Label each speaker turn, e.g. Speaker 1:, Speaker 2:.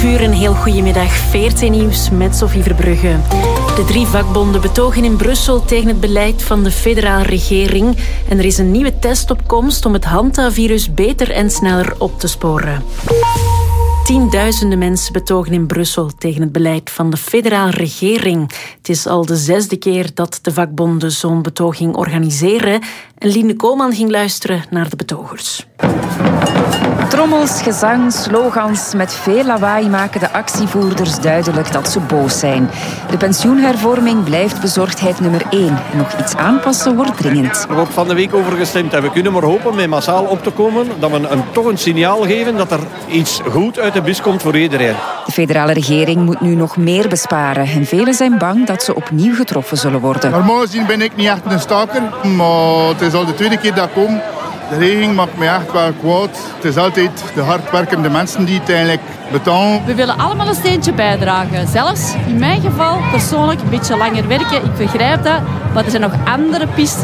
Speaker 1: 11:00, een heel goedemiddag. VRT Nieuws met Sophie Verbrugge. De 3 vakbonden betogen in Brussel tegen het beleid van de federale regering. En er is een nieuwe test op komst om het Hanta-virus beter en sneller op te sporen. Tienduizenden mensen betogen in Brussel tegen het beleid van de federale regering. Het is al de 6e keer dat de vakbonden zo'n betoging organiseren. En Lien Koolman ging luisteren naar de betogers.
Speaker 2: Trommels, gezang, slogans. Met veel lawaai maken de actievoerders duidelijk dat ze boos zijn. De pensioenhervorming blijft bezorgdheid nummer 1. En nog iets aanpassen wordt dringend.
Speaker 3: We hebben ook van de week over gestemd en we kunnen maar hopen met massaal op te komen dat we toch een signaal geven dat er iets goed uit de bus komt voor iedereen.
Speaker 2: De federale regering moet nu nog meer besparen. En velen zijn bang dat ze opnieuw getroffen zullen worden.
Speaker 4: Normaal gezien ben ik niet echt een staker, maar het is al de tweede keer dat ik kom. De regering maakt me echt wel kwaad. Het is altijd de hardwerkende mensen die het eigenlijk betalen.
Speaker 5: We willen allemaal een steentje bijdragen. Zelfs in mijn geval persoonlijk een beetje langer werken. Ik begrijp dat. Maar er zijn nog andere pistes